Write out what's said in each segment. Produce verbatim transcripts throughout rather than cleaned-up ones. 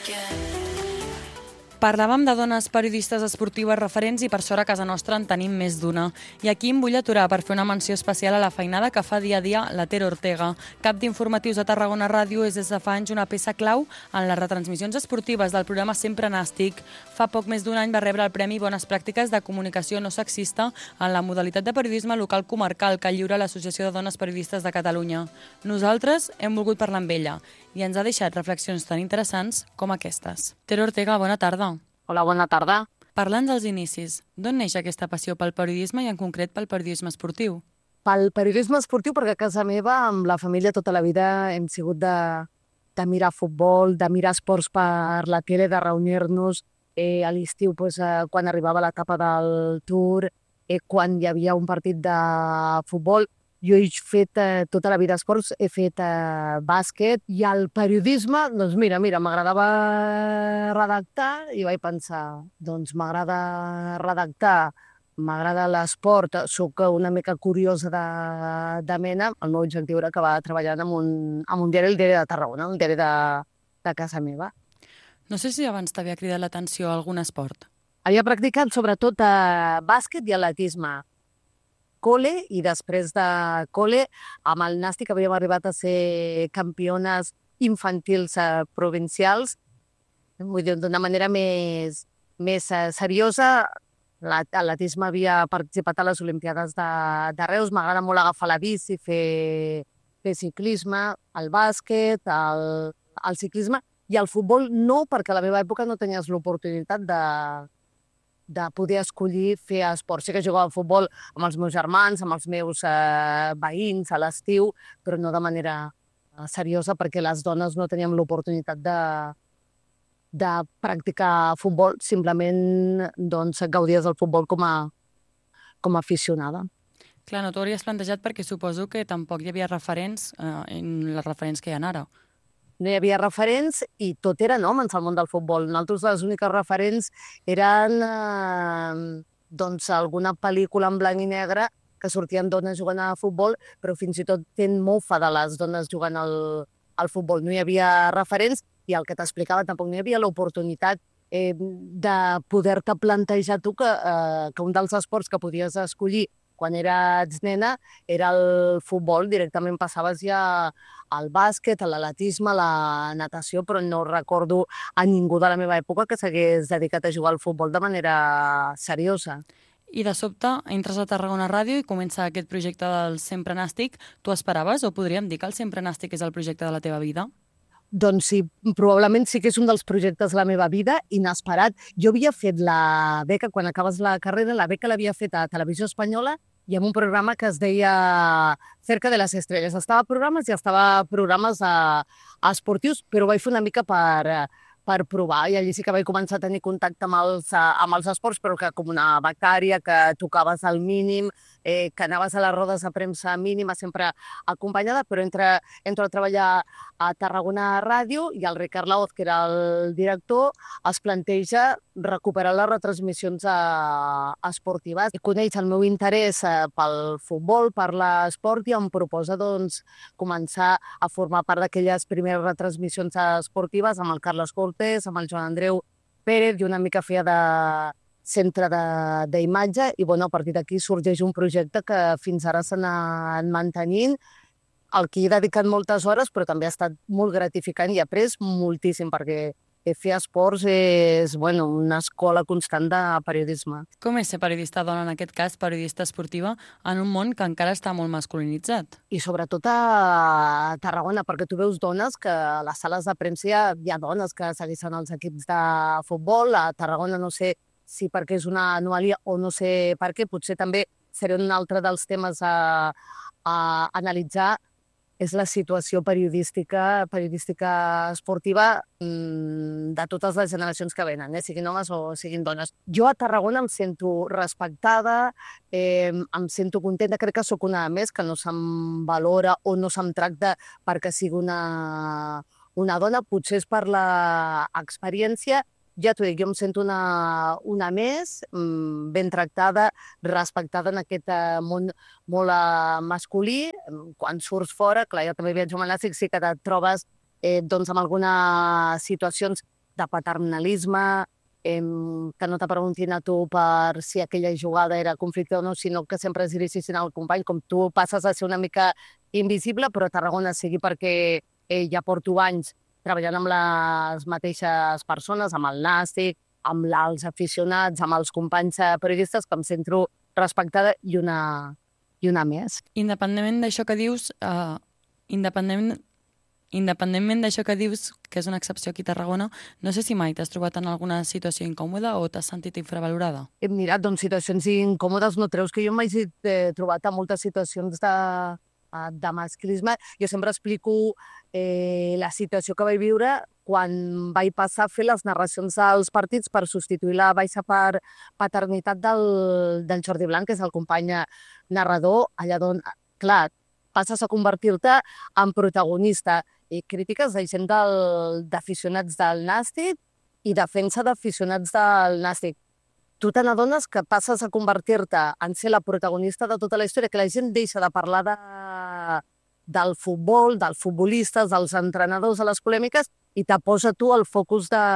Parlàvem de dones periodistes esportives referents i per sort a casa nostra en tenim més d'una. I aquí em vull aturar per fer una menció especial a la feinada que fa dia a dia la Tere Ortega. Cap d'informatius de Tarragona Ràdio és des de fa anys una peça clau en les retransmissions esportives del programa Sempre Nàstic. Fa poc més d'un any va rebre el Premi Bones Pràctiques de Comunicació No Sexista en la modalitat de periodisme local comarcal que lliura l'Associació de Dones Periodistes de Catalunya. Nosaltres hem volgut parlar amb ella i ens ha deixat reflexions tan interessants com aquestes. Tere Ortega, bona tarda. Hola, bona tarda. Parlant dels inicis, d'on neix aquesta passió pel periodisme i en concret pel periodisme esportiu? Pel periodisme esportiu, perquè a casa meva, amb la família tota la vida, hem sigut de, de mirar futbol, de mirar esports per la tele, de reunir-nos eh, a l'estiu, pues, eh, quan arribava l'etapa del Tour, eh, quan hi havia un partit de futbol. Jo he fet eh, tota la vida esports, he fet eh, bàsquet i el periodisme, doncs mira, mira, m'agradava redactar i vaig pensar, doncs m'agrada redactar, m'agrada l'esport, soc una mica curiosa de, de mena. El meu objectiu era acabar treballant en un, en un diari, el diari de Tarragona, el diari de, de casa meva. No sé si abans t'havia cridat l'atenció algun esport. Havia practicat sobretot eh, bàsquet i atletisme. Cole, i després de cole, amb el Nàstic havíem arribat a ser campiones infantils eh, provincials, vull dir, d'una manera més, més eh, seriosa. L'atletisme havia participat a les Olimpiades de, de Reus, m'agrada molt agafar la bici, fer, fer ciclisme, el bàsquet, el, el ciclisme, i el futbol no, perquè a la meva època no tenies l'oportunitat de, de poder escollir fer esport. Sí que jugava a futbol amb els meus germans, amb els meus eh, veïns a l'estiu, però no de manera eh, seriosa, perquè les dones no teníem l'oportunitat de, de practicar futbol, simplement doncs, gaudies del futbol com a, com a aficionada. Clar, no t'ho hauries plantejat perquè suposo que tampoc hi havia referents eh, en les referents que hi ha ara. No hi havia referents i tot eren homes al món del futbol. Nosaltres les úniques referents eren eh, doncs, alguna pel·lícula en blanc i negre que sortien dones jugant a futbol, però fins i tot fent mofa de les dones jugant al, al futbol. No hi havia referents i el que t'explicava tampoc no hi havia l'oportunitat eh, de poder-te plantejar tu que, eh, que un dels esports que podies escollir quan eres nena era el futbol, directament passaves ja al bàsquet, a l'atletisme, a la natació, però no recordo a ningú de la meva època que s'hagués dedicat a jugar al futbol de manera seriosa. I de sobte entres a Tarragona Ràdio i comença aquest projecte del Sempre Nàstic. Tu esperaves o podríem dir que el Sempre Nàstic és el projecte de la teva vida? Doncs sí, probablement sí que és un dels projectes de la meva vida, inesperat. Jo havia fet la beca, quan acabes la carrera, la beca l'havia fet a Televisió Espanyola i en un programa que es deia Cerca de les Estrelles. Estava a programes i estava a programes a, a esportius, però ho vaig fer una mica per, per provar, i allí sí que vaig començar a tenir contacte amb els, amb els esports, però que com una becària, que tocaves al mínim, eh, que anaves a les rodes de premsa mínima, sempre acompanyada, però entre, entro a treballar a Tarragona Ràdio i el Ricard Laoz, que era el director, es planteja recuperar les retransmissions eh, esportives. I coneix el meu interès eh, pel futbol, per l'esport, i em proposa doncs, començar a formar part d'aquelles primeres retransmissions esportives amb el Carles Cortés, amb el Joan Andreu Pérez, i una mica feia de centre d'imatge, i bueno, a partir d'aquí sorgeix un projecte que fins ara s'ha anat mantenint, al que he dedicat moltes hores, però també ha estat molt gratificant i he après moltíssim, perquè fer esports és bueno, una escola constant de periodisme. Com és ser periodista dona, en aquest cas periodista esportiva, en un món que encara està molt masculinitzat? I sobretot a Tarragona, perquè tu veus dones que a les sales de premsa hi ha dones que segueixen els equips de futbol. A Tarragona no sé si perquè és una anomalia o no sé per què, potser també seria un altre dels temes a, a analitzar, és la situació periodística, periodística esportiva mmm, de totes les generacions que venen, eh? Siguin homes o siguin dones. Jo a Tarragona em sento respectada, eh, em sento contenta, crec que sóc una més, que no se'm valora o no se'm tracta perquè sigui una, una dona, potser és per l'experiència. Ja t'ho dic, jo em sento una, una més, mmm, ben tractada, respectada en aquest uh, món molt uh, masculí. Quan surts fora, clar, jo també viatjo amb el Nàstic, sí que et trobes eh, doncs, amb algunes situacions de paternalisme, eh, que no te preguntin a tu per si aquella jugada era conflicte o no, sinó que sempre es dirigissin al company, com tu passes a ser una mica invisible, però a Tarragona sigui perquè eh, ja porto anys treballant amb les mateixes persones, amb el Nàstic, amb els aficionats, amb els companys periodistes, que em sento respectada i una, i una més. Independentment d'això que dius, uh, independentment, independentment d'això que dius, que és una excepció aquí a Tarragona, no sé si mai t'has trobat en alguna situació incòmoda o t'has sentit infravalorada? He mirat, doncs, situacions incòmodes, no treus que jo m'hagi eh, trobat en moltes situacions de, de masclisme. Jo sempre explico eh, la situació que vaig viure quan vaig passar a fer les narracions dels partits per substituir la baixa per paternitat del, del Jordi Blanc, que és el company narrador, allà d'on, clar, passes a convertir-te en protagonista. I crítiques de gent d'aficionats del Nàstic i defensa d'aficionats del Nàstic. Tu te n'adones que passes a convertir-te en ser la protagonista de tota la història, que la gent deixa de parlar de, del futbol, dels futbolistes, dels entrenadors, de les polèmiques, i te posa tu el focus de,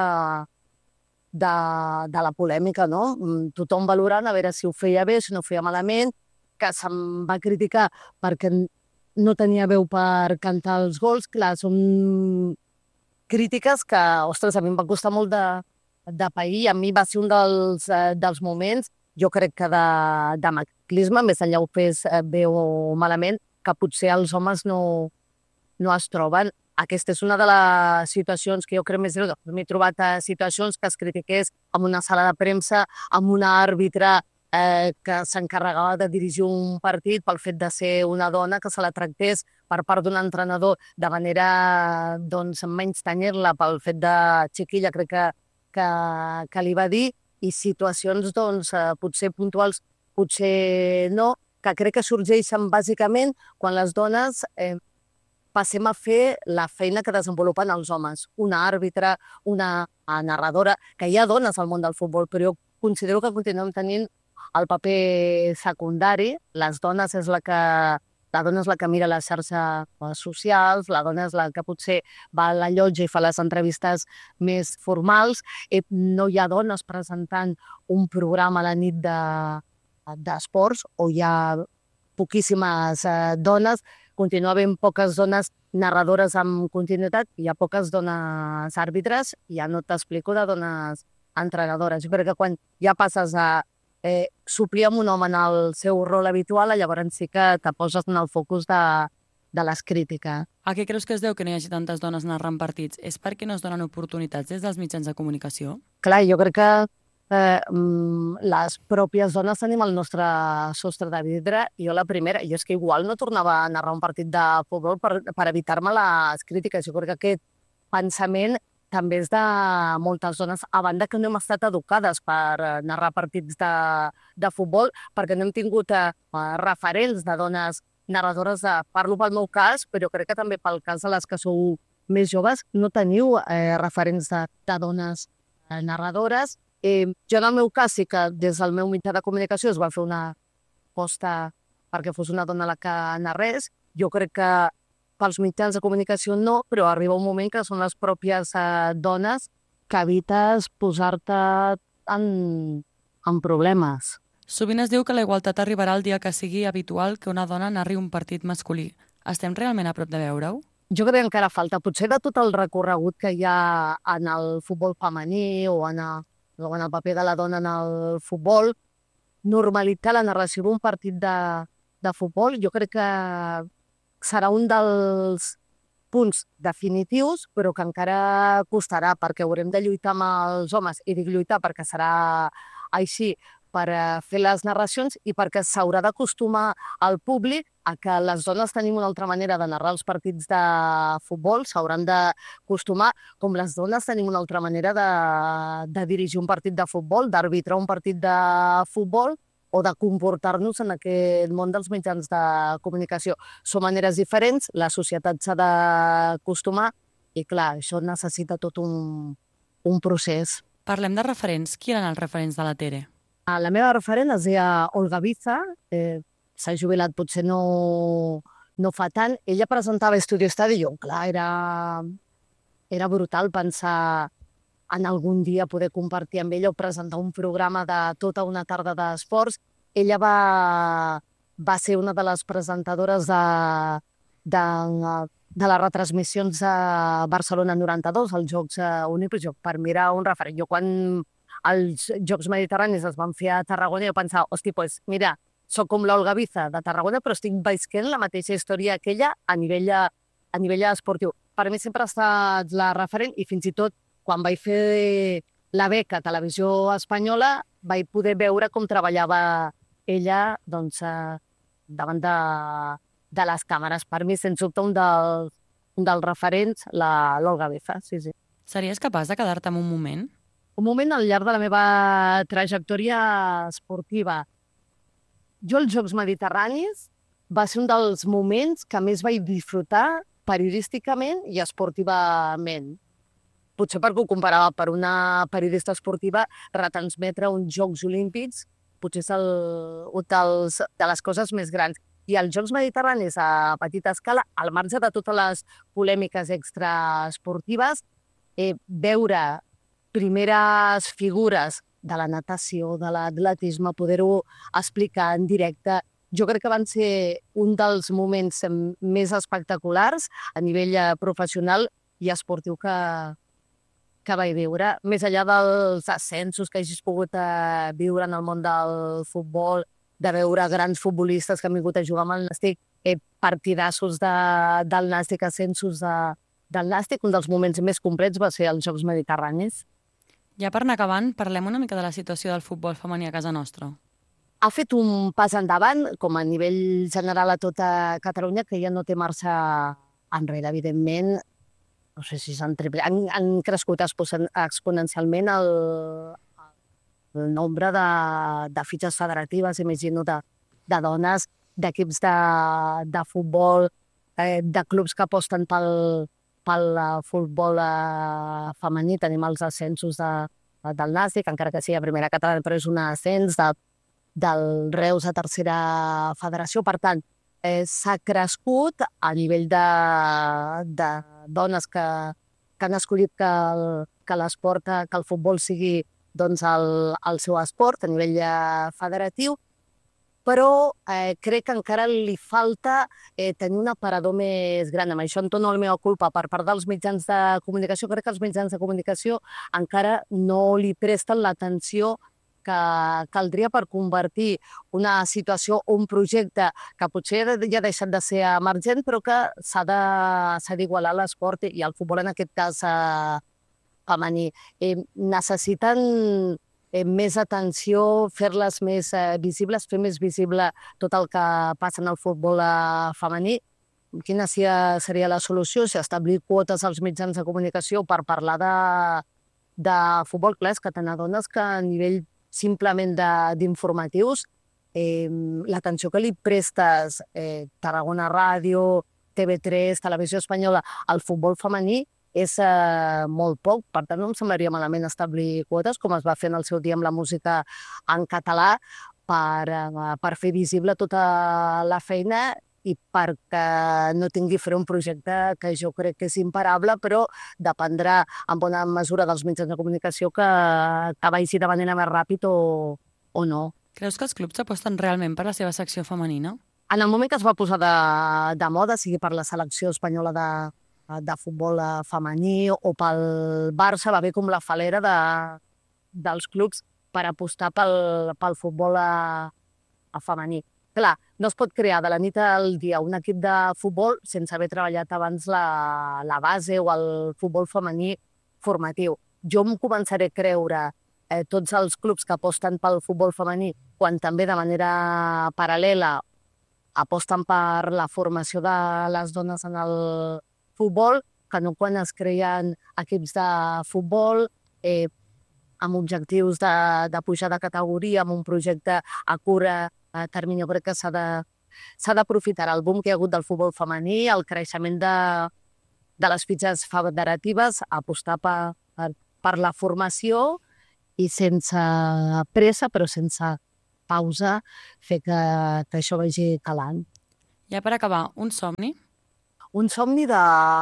de, de la polèmica, no? Tothom valorant a veure si ho feia bé, si no ho feia malament, que se'm va criticar perquè no tenia veu per cantar els gols. Clar, són crítiques que, ostres, a mi em va costar molt de, de pair. A mi va ser un dels, eh, dels moments, jo crec que de, de masclisme, més enllà ho fes bé o malament, que potser els homes no, no es troben. Aquesta és una de les situacions que jo crec més greu. M'he trobat a situacions que es critiqués en una sala de premsa, amb una àrbitre eh, que s'encarregava de dirigir un partit pel fet de ser una dona, que se la tractés per part d'un entrenador de manera, doncs, menys tenir-la pel fet de xiquilla, crec que, que, que li va dir, i situacions, doncs, eh, potser puntuals, potser no, que crec que sorgeixen bàsicament quan les dones eh, passem a fer la feina que desenvolupen els homes. Una àrbitre, una narradora, que hi ha dones al món del futbol, però jo considero que continuem tenint el paper secundari. Les dones és la que, la dona és la que mira les xarxes socials, la dona és la que potser va a la llotja i fa les entrevistes més formals. Eh, no hi ha dones presentant un programa a la nit d'esports, de, o hi ha poquíssimes eh, dones. Continua havent poques dones narradores amb continuïtat, hi ha poques dones àrbitres, i ja no t'explico de dones entrenadores. Jo crec que quan ja passes a eh, suplir amb un home en el seu rol habitual, llavors sí que te poses en el focus de, de les crítiques. A què creus que es deu que no hi hagi tantes dones narrant partits? És perquè no es donen oportunitats des dels mitjans de comunicació? Clar, jo crec que eh, les pròpies dones tenim el nostre sostre de vidre, i jo la primera, i és que igual no tornava a narrar un partit de futbol per, per evitar-me les crítiques. Jo crec que aquest pensament també és de moltes dones, a banda que no hem estat educades per narrar partits de, de futbol, perquè no hem tingut eh, referents de dones narradores. De, parlo pel meu cas, però crec que també pel cas de les que sou més joves, no teniu eh, referents de, de dones eh, narradores. Eh, jo en el meu cas sí que des del meu mitjà de comunicació es va fer una aposta perquè fos una dona la que narrés. Jo crec que pels mitjans de comunicació no, però arriba un moment que són les pròpies eh, dones que evites posar-te en, en problemes. Sovint es diu que la igualtat arribarà el dia que sigui habitual que una dona narri un partit masculí. Estem realment a prop de veure-ho? Jo crec que encara falta. Potser de tot el recorregut que hi ha en el futbol femení o en el, o en el paper de la dona en el futbol, normalitzar la narració d'un partit de, de futbol, jo crec que serà un dels punts definitius, però que encara costarà, perquè haurem de lluitar amb els homes, i dic lluitar perquè serà així, per fer les narracions, i perquè s'haurà d'acostumar al públic a que les dones tenim una altra manera de narrar els partits de futbol, s'hauran d'acostumar, com les dones tenim una altra manera de, de dirigir un partit de futbol, d'arbitrar un partit de futbol, o de comportar-nos en aquest món dels mitjans de comunicació. Són maneres diferents, la societat s'ha d'acostumar, i clar, això necessita tot un, un procés. Parlem de referents. Qui eren els referents de la Tere? La meva referent es deia Olga Biza, eh, s'ha jubilat potser no, no fa tant. Ella presentava Estudio Estadio, clar, era, era brutal pensar en algun dia poder compartir amb ella o presentar un programa de tota una tarda d'esports. Ella va, va ser una de les presentadores de, de, de les retransmissions de Barcelona noranta-dos, als Jocs eh, Olímpics, jo, per mirar un referent. Jo quan els Jocs Mediterranis es van fer a Tarragona, jo pensava, hosti, pues, mira, soc com l'Olga Biza de Tarragona, però estic visquent la mateixa història que ella a nivell, a nivell esportiu. Per mi sempre ha estat la referent i fins i tot quan vaig fer la beca a Televisió Espanyola vaig poder veure com treballava ella doncs, eh, davant de, de les càmeres. Per mi, sens dubte, un dels, un dels referents, l'Olga Biza, sí, sí. Series capaç de quedar-te en un moment? Un moment al llarg de la meva trajectòria esportiva. Jo, els Jocs Mediterranis, va ser un dels moments que més vaig disfrutar periodísticament i esportivament. Potser perquè ho comparava per una periodista esportiva, retransmetre uns Jocs Olímpics potser és el, un dels, de les coses més grans. I els Jocs Mediterranis a petita escala, al marge de totes les polèmiques extraesportives, eh, veure primeres figures de la natació, de l'atletisme, poder-ho explicar en directe, jo crec que van ser un dels moments més espectaculars a nivell professional i esportiu que, que vaig viure. Més enllà dels ascensos que hagis pogut eh, viure en el món del futbol, de veure grans futbolistes que han vingut a jugar amb el Nàstic, eh, partidassos de, del Nàstic, ascensos de, del Nàstic, un dels moments més complets va ser els Jocs Mediterranis. Ja per anar acabant, parlem una mica de la situació del futbol femení a casa nostra. Ha fet un pas endavant, com a nivell general a tota Catalunya, que ja no té marxa enrere, evidentment. No sé si s'han triplat. Han, han crescut exponencialment el, el nombre de, de fitxes federatives, imagino, de, de dones, d'equips de, de futbol, eh, de clubs que aposten pel, pel futbol eh, femení. Tenim els ascensos de, del Nàstic, encara que sigui a primera catalana, però és un ascens de, del Reus a tercera federació. Per tant, eh, s'ha crescut a nivell de, de dones que, que han escollit que, el, que l'esport, que el futbol sigui doncs, el, el seu esport a nivell eh, federatiu, però eh, crec que encara li falta eh, tenir un aparador més gran. Amb això en dono la meva culpa per part dels mitjans de comunicació. Crec que els mitjans de comunicació encara no li presten l'atenció que caldria per convertir una situació o un projecte que potser ja ha deixat de ser emergent, però que s'ha d'igualar a l'esport i al futbol, en aquest cas eh, femení. Eh, necessiten eh, més atenció, fer-les més eh, visibles, fer més visible tot el que passa en el futbol eh, femení. Quina seria la solució? Si establir quotes als mitjans de comunicació per parlar de, de futbol. Clar, és que te n'adones que a nivell simplement d'informatius, eh, l'atenció que li prestes eh, Tarragona Ràdio, T V tres, Televisió Espanyola, al futbol femení és eh, molt poc. Per tant, no em semblaria malament establir quotes, com es va fer en el seu dia amb la música en català, per, eh, per fer visible tota la feina i perquè no tingui a fer un projecte que jo crec que és imparable, però dependrà en bona mesura dels mitjans de comunicació que, que vagi de manera més ràpid o, o no. Creus que els clubs aposten realment per la seva secció femenina? En el moment que es va posar de, de moda, sigui per la selecció espanyola de, de futbol femení o pel Barça, va haver com la falera de, dels clubs per apostar pel, pel futbol a, a femení. Clar, no es pot crear de la nit al dia un equip de futbol sense haver treballat abans la, la base o el futbol femení formatiu. Jo em començaré a creure eh, tots els clubs que aposten pel futbol femení quan també de manera paral·lela aposten per la formació de les dones en el futbol, que no quan es creen equips de futbol eh, amb objectius de, de pujar de categoria, amb un projecte a cura a termini. Jo crec que s'ha de, s'ha d'aprofitar el boom que hi ha hagut del futbol femení, el creixement de, de les fitxes federatives, apostar per, per, per la formació i sense pressa, però sense pausa, fer que, que això vagi calant. Ja per acabar, un somni? Un somni de,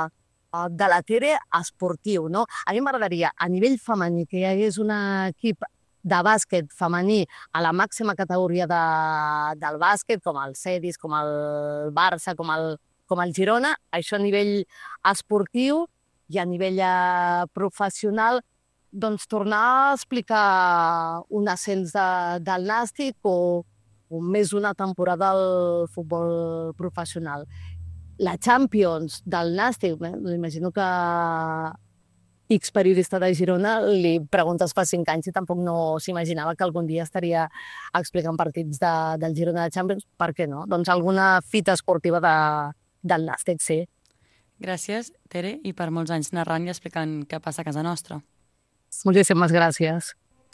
de la Tere esportiu, no? A mi m'agradaria, a nivell femení, que hi hagués un equip de bàsquet femení a la màxima categoria de, del bàsquet, com el Cedis, com el Barça, com el, com el Girona, això a nivell esportiu i a nivell eh, professional, doncs tornar a explicar un ascens de, del Nàstic o, o més una temporada al futbol professional. La Champions del Nàstic, eh? Imagino que X periodista de Girona li preguntes fa cinc anys i tampoc no s'imaginava que algun dia estaria explicant partits de, del Girona de Champions. Per què no? Doncs alguna fita esportiva de, del Nàstic, sí. Gràcies, Tere, i per molts anys narrant i explicant què passa a casa nostra. Moltíssimes gràcies.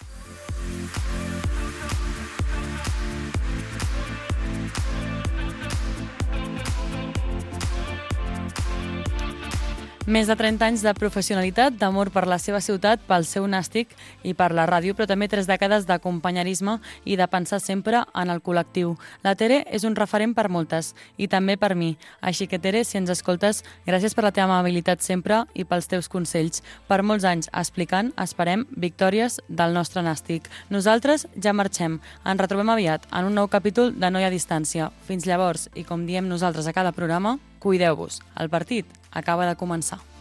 Més de trenta anys de professionalitat, d'amor per la seva ciutat, pel seu Nàstic i per la ràdio, però també tres dècades de companyerisme i de pensar sempre en el col·lectiu. La Tere és un referent per moltes, i també per mi. Així que, Tere, si ens escoltes, gràcies per la teva amabilitat sempre i pels teus consells. Per molts anys explicant, esperem victòries del nostre Nàstic. Nosaltres ja marxem. Ens retrobem aviat en un nou capítol de No hi ha distància. Fins llavors, i com diem nosaltres a cada programa, cuideu-vos. El partit acaba de començar.